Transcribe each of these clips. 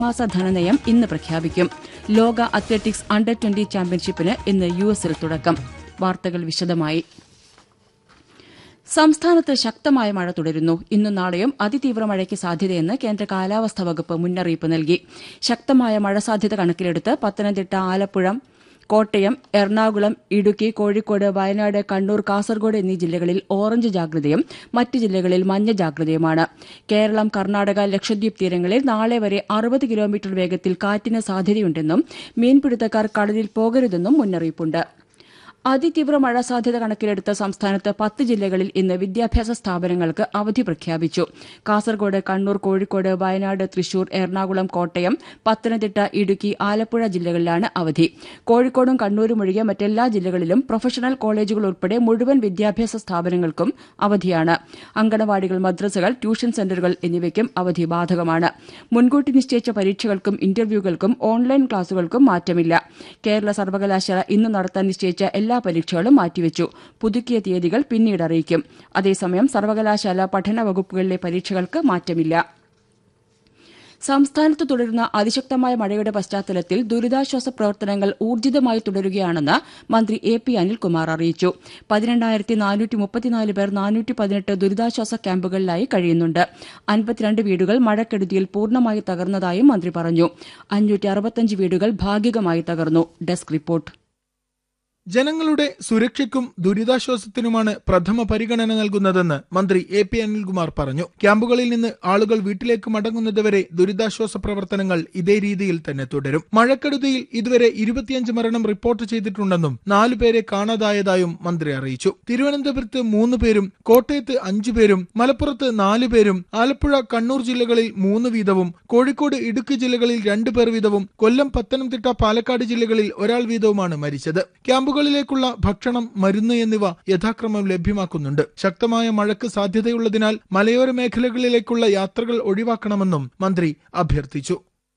മാസ ധനനയം ഇന്ന് പ്രഖ്യാപിക്കും. ലോക അത്ലറ്റിക്സ് അണ്ടർ-20 ചാമ്പ്യൻഷിപ്പിന് ഇന്ന് യുഎസിൽ തുടക്കം. വാർത്തകൾ വിശദമായി. സംസ്ഥാനത്ത് ശക്തമായ മഴ തുടരുന്നു. ഇന്നും നാളെയും അതിതീവ്ര മഴയ്ക്ക് സാധ്യതയെന്ന് കേന്ദ്ര കാലാവസ്ഥാ വകുപ്പ് മുന്നറിയിപ്പ് നൽകി. ശക്തമായ മഴ സാധ്യത കണക്കിലെടുത്ത് പത്തനംതിട്ട, ആലപ്പുഴ, കോട്ടയം, എറണാകുളം, ഇടുക്കി, കോഴിക്കോട്, വയനാട്, കണ്ണൂർ, കാസർഗോഡ് എന്നീ ജില്ലകളിൽ ഓറഞ്ച് ജാഗ്രതയും മറ്റ് ജില്ലകളിൽ മഞ്ഞ ജാഗ്രതയുമാണ്. കേരളം, കർണാടക, ലക്ഷദ്വീപ് തീരങ്ങളിൽ നാളെ വരെ 60 കിലോമീറ്റർ വേഗത്തിൽ കാറ്റിന് സാധ്യതയുണ്ടെന്നും മീൻപിടുത്തക്കാർ കടലിൽ പോകരുതെന്നും മുന്നറിയിപ്പുണ്ട്. അതിതീവ്ര മഴ സാധ്യത കണക്കിലെടുത്ത് സംസ്ഥാനത്ത് 10 ജില്ലകളിൽ ഇന്ന് വിദ്യാഭ്യാസ സ്ഥാപനങ്ങൾക്ക് അവധി പ്രഖ്യാപിച്ചു. കാസർഗോഡ്, കണ്ണൂർ, കോഴിക്കോട്, വയനാട്, തൃശൂർ, എറണാകുളം, കോട്ടയം, പത്തനംതിട്ട, ഇടുക്കി, ആലപ്പുഴ ജില്ലകളിലാണ് അവധി. കോഴിക്കോടും കണ്ണൂരും ഒഴികെ മറ്റെല്ലാ ജില്ലകളിലും പ്രൊഫഷണൽ കോളേജുകൾ ഉൾപ്പെടെ മുഴുവൻ വിദ്യാഭ്യാസ സ്ഥാപനങ്ങൾക്കും അവധിയാണ്. അങ്കണവാടികൾ, മദ്രസകൾ, ട്യൂഷൻ സെന്ററുകൾ എന്നിവയ്ക്കും അവധി ബാധകമാണ്. മുൻകൂട്ടി നിശ്ചയിച്ച പരീക്ഷകൾക്കും ഇന്റർവ്യൂകൾക്കും ഓൺലൈൻ ക്ലാസുകൾക്കും മാറ്റമില്ല. കേരള സർവകലാശാല ഇന്ന് നടത്താൻ നിശ്ചയിച്ച എല്ലാ പരീക്ഷകളും മാറ്റിവെച്ചു. പുതുക്കിയ തീയതികൾ പിന്നീട് അറിയിക്കും. അതേസമയം സർവകലാശാല പഠന വകുപ്പുകളിലെ പരീക്ഷകൾക്ക് മാറ്റമില്ല. സംസ്ഥാനത്ത് തുടരുന്ന അതിശക്തമായ മഴയുടെ പശ്ചാത്തലത്തിൽ ദുരിതാശ്വാസ പ്രവർത്തനങ്ങൾ ഊർജിതമായി തുടരുകയാണെന്ന് മന്ത്രി എ.പി. അനിൽകുമാർ അറിയിച്ചു. 12,434 പേർ 418 ദുരിതാശ്വാസ ക്യാമ്പുകളിലായി കഴിയുന്നുണ്ട്. 52 വീടുകൾ മഴക്കെടുതിയിൽ പൂർണ്ണമായി തകർന്നതായും മന്ത്രി പറഞ്ഞു. 565 വീടുകൾ ഭാഗികമായി തകർന്നു. Desk report. ജനങ്ങളുടെ സുരക്ഷയ്ക്കും ദുരിതാശ്വാസത്തിനുമാണ് പ്രഥമ പരിഗണന നൽകുന്നതെന്ന് മന്ത്രി എ.പി. അനിൽകുമാർ പറഞ്ഞു. ക്യാമ്പുകളിൽ നിന്ന് ആളുകൾ വീട്ടിലേക്ക് മടങ്ങുന്നതുവരെ ദുരിതാശ്വാസ പ്രവർത്തനങ്ങൾ ഇതേ രീതിയിൽ തന്നെ തുടരും. മഴക്കെടുതിയിൽ ഇതുവരെ 25 മരണം റിപ്പോർട്ട് ചെയ്തിട്ടുണ്ടെന്നും 4 പേരെ കാണാതായതായും മന്ത്രി അറിയിച്ചു. തിരുവനന്തപുരത്ത് 3 പേരും കോട്ടയത്ത് 5 പേരും മലപ്പുറത്ത് 4 പേരും ആലപ്പുഴ, കണ്ണൂർ ജില്ലകളിൽ 3 വീതവും കോഴിക്കോട്, ഇടുക്കി ജില്ലകളിൽ 2 പേർ വീതവും കൊല്ലം, പത്തനംതിട്ട, പാലക്കാട് ജില്ലകളിൽ 1 വീതവുമാണ് മരിച്ചത്. ക്യാമ്പുകളിലേക്കുള്ള ഭക്ഷണം, മരുന്ന് എന്നിവ യഥാക്രമം ലഭ്യമാക്കുന്നുണ്ട്. ശക്തമായ മഴയ്ക്ക് സാധ്യതയുള്ളതിനാൽ മലയോര മേഖലകളിലേക്കുള്ള യാത്രകൾ ഒഴിവാക്കണമെന്നും മന്ത്രി അഭ്യർത്ഥിച്ചു.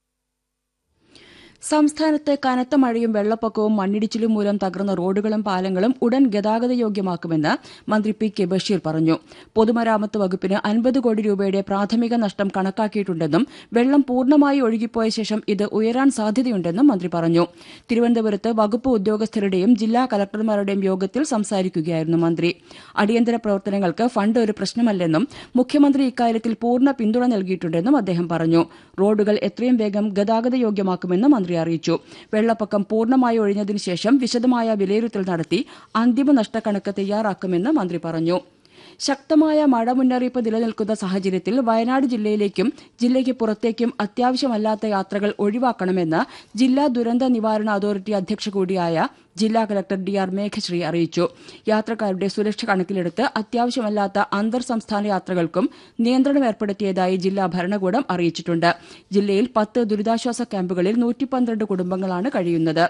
സംസ്ഥാനത്ത് കനത്ത മഴയും വെള്ളപ്പൊക്കവും മണ്ണിടിച്ചിലും മൂലം തകർന്ന റോഡുകളും പാലങ്ങളും ഉടൻ ഗതാഗതയോഗ്യമാക്കുമെന്ന് മന്ത്രി പി.കെ. ബഷീർ പറഞ്ഞു. പൊതുമരാമത്ത് വകുപ്പിന് 50 കോടി രൂപയുടെ പ്രാഥമിക നഷ്ടം കണക്കാക്കിയിട്ടുണ്ടെന്നും വെള്ളം പൂർണ്ണമായി ഒഴുകിപ്പോയ ശേഷം ഇത് ഉയരാൻ സാധ്യതയുണ്ടെന്നും മന്ത്രി പറഞ്ഞു. തിരുവനന്തപുരത്ത് വകുപ്പ് ഉദ്യോഗസ്ഥരുടെയും ജില്ലാ കലക്ടർമാരുടെയും യോഗത്തിൽ സംസാരിക്കുകയായിരുന്നു മന്ത്രി. അടിയന്തര പ്രവർത്തനങ്ങൾക്ക് ഫണ്ട് ഒരു പ്രശ്നമല്ലെന്നും മുഖ്യമന്ത്രി ഇക്കാര്യത്തിൽ പൂർണ്ണ പിന്തുണ നൽകിയിട്ടുണ്ടെന്നും അദ്ദേഹം പറഞ്ഞു. റോഡുകൾ എത്രയും വേഗം ഗതാഗതയോഗ്യമാക്കുമെന്ന് മന്ത്രി അറിയിച്ചു. വെള്ളപ്പൊക്കം പൂർണ്ണമായി ഒഴിഞ്ഞതിനു ശേഷം വിശദമായ വിലയിരുത്തൽ നടത്തി അന്തിമ നഷ്ടക്കണക്ക് തയ്യാറാക്കുമെന്ന് മന്ത്രി പറഞ്ഞു. ശക്തമായ മഴ മുന്നറിയിപ്പ് നിലനിൽക്കുന്ന സാഹചര്യത്തിൽ വയനാട് ജില്ലയിലേക്കും ജില്ലയ്ക്ക് പുറത്തേക്കും അത്യാവശ്യമല്ലാത്ത യാത്രകൾ ഒഴിവാക്കണമെന്ന് ജില്ലാ ദുരന്ത നിവാരണ അതോറിറ്റി അധ്യക്ഷ കൂടിയായ ജില്ലാ കലക്ടർ ഡി.ആർ. മേഘശ്രീ അറിയിച്ചു. യാത്രക്കാരുടെ സുരക്ഷ കണക്കിലെടുത്ത് അത്യാവശ്യമല്ലാത്ത അന്തർ സംസ്ഥാന യാത്രകൾക്കും നിയന്ത്രണം ഏർപ്പെടുത്തിയതായി ജില്ലാ ഭരണകൂടം അറിയിച്ചിട്ടുണ്ട്. ജില്ലയിൽ 10 ദുരിതാശ്വാസ ക്യാമ്പുകളിൽ 112 കുടുംബങ്ങളാണ് കഴിയുന്നത്.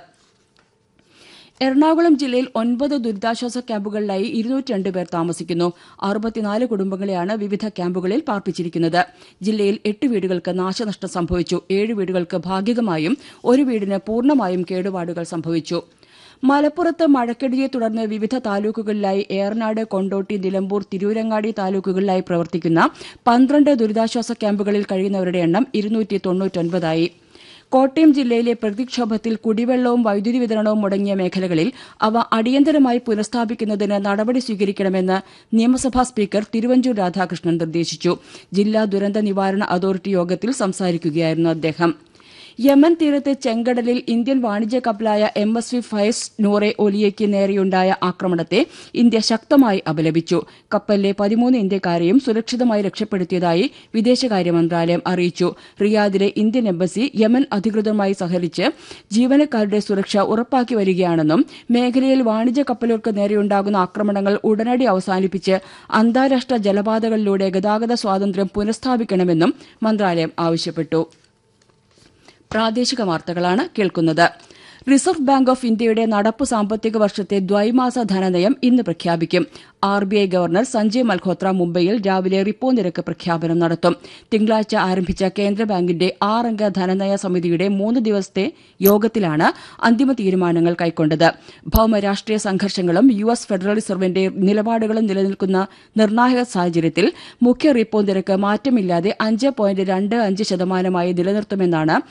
എറണാകുളം ജില്ലയിൽ 9 ദുരിതാശ്വാസ ക്യാമ്പുകളിലായി 202 പേർ താമസിക്കുന്നു. 64 കുടുംബങ്ങളെയാണ് വിവിധ ക്യാമ്പുകളിൽ പാർപ്പിച്ചിരിക്കുന്നത്. ജില്ലയിൽ 8 വീടുകൾക്ക് നാശനഷ്ടം സംഭവിച്ചു. 7 വീടുകൾക്ക് ഭാഗികമായും 1 വീടിന് പൂർണ്ണമായും കേടുപാടുകൾ സംഭവിച്ചു. മലപ്പുറത്ത് മഴക്കെടുതിയെ തുടർന്ന് വിവിധ താലൂക്കുകളിലായി ഏറനാട്, കൊണ്ടോട്ടി, നിലമ്പൂർ, തിരൂരങ്ങാടി താലൂക്കുകളിലായി പ്രവർത്തിക്കുന്ന 12 ദുരിതാശ്വാസ ക്യാമ്പുകളിൽ കഴിയുന്നവരുടെ എണ്ണം 299 കോട്ടയം ജില്ലയിലെ പ്രകൃതിക്ഷോഭത്തിൽ കുടിവെള്ളവും വൈദ്യുതി വിതരണവും മുടങ്ങിയ മേഖലകളിൽ അവ അടിയന്തരമായി പുനഃസ്ഥാപിക്കുന്നതിന് നടപടി സ്വീകരിക്കണമെന്ന് നിയമസഭാ സ്പീക്കർ തിരുവഞ്ചൂർ രാധാകൃഷ്ണൻ നിർദ്ദേശിച്ചു. ജില്ലാ ദുരന്ത നിവാരണ അതോറിറ്റി യോഗത്തിൽ സംസാരിക്കുകയായിരുന്നു അദ്ദേഹം. യമൻ തീരത്ത് ചെങ്കടലിൽ ഇന്ത്യൻ വാണിജ്യ കപ്പലായ MSV ഫയസ് നൂറെ ഒലിയയ്ക്ക് നേരെയുണ്ടായ ആക്രമണത്തെ ഇന്ത്യ ശക്തമായി അപലപിച്ചു. കപ്പലിലെ 13 ഇന്ത്യക്കാരെയും സുരക്ഷിതമായി രക്ഷപ്പെടുത്തിയതായി വിദേശകാര്യ മന്ത്രാലയം അറിയിച്ചു. റിയാദിലെ ഇന്ത്യൻ എംബസി യമൻ അധികൃതരുമായി സഹകരിച്ച് ജീവനക്കാരുടെ സുരക്ഷ ഉറപ്പാക്കി വരികയാണെന്നും മേഖലയിൽ വാണിജ്യ കപ്പലുകൾക്ക് നേരെയുണ്ടാകുന്ന ആക്രമണങ്ങൾ ഉടനടി അവസാനിപ്പിച്ച് അന്താരാഷ്ട്ര ജലപാതകളിലൂടെ ഗതാഗത സ്വാതന്ത്ര്യം പുനഃസ്ഥാപിക്കണമെന്നും മന്ത്രാലയം ആവശ്യപ്പെട്ടു. പ്രാദേശിക വാർത്തകളാണ് കേൾക്കുന്നത്. റിസർവ് ബാങ്ക് ഓഫ് ഇന്ത്യയുടെ നടപ്പു സാമ്പത്തിക വർഷത്തെ ദ്വൈമാസ ധനനയം ഇന്ന് പ്രഖ്യാപിക്കും. RBI ഗവർണർ സഞ്ജയ് മൽഹോത്ര മുംബൈയിൽ രാവിലെ റിപ്പോ നിരക്ക് പ്രഖ്യാപനം നടത്തും. തിങ്കളാഴ്ച ആരംഭിച്ച കേന്ദ്ര ബാങ്കിന്റെ 6 അംഗ ധനനയ സമിതിയുടെ 3 ദിവസത്തെ യോഗത്തിലാണ് അന്തിമ തീരുമാനങ്ങൾ കൈക്കൊണ്ടത്. ഭൌമ രാഷ്ട്രീയ സംഘർഷങ്ങളും US ഫെഡറൽ റിസർവിന്റെ നിലപാടുകളും നിലനിൽക്കുന്ന നിർണായക സാഹചര്യത്തിൽ മുഖ്യ റിപ്പോ നിരക്ക് മാറ്റമില്ലാതെ 5.25% നിലനിർത്തുമെന്നാണ്